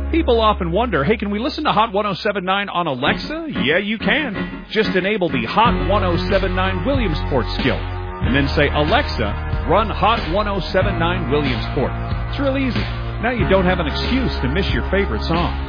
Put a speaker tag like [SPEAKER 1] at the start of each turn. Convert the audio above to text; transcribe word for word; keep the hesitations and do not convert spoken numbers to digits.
[SPEAKER 1] People often wonder, hey, can we listen to Hot ten seventy-nine on Alexa? Yeah, you can. Just enable the Hot ten seventy-nine Williamsport skill, and then say, Alexa, run Hot ten seventy-nine Williamsport. It's real easy. Now you don't have an excuse to miss your favorite song.